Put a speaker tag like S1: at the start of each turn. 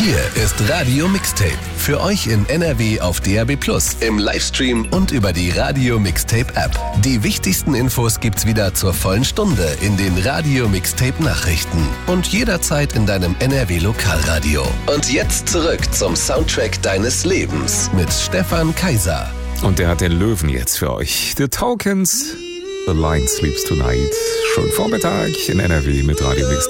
S1: Hier ist Radio Mixtape. Für euch in NRW auf DAB+, im Livestream und über die Radio Mixtape App. Die wichtigsten Infos gibt's wieder zur vollen Stunde in den Radio Mixtape Nachrichten und jederzeit in deinem NRW Lokalradio. Und jetzt zurück zum Soundtrack deines Lebens mit Stefan Kaiser.
S2: Und der hat den Löwen jetzt für euch. The Tokens, The Lion Sleeps Tonight. Schon Vormittag in NRW mit Radio Mixtape.